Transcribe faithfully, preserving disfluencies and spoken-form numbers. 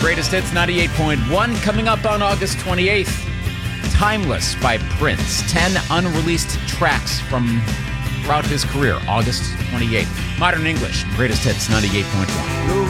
Greatest Hits ninety-eight point one. Coming up on August twenty-eighth, Timeless by Prince. ten unreleased tracks from throughout his career, August twenty-eighth. Modern English, Greatest Hits ninety-eight point one.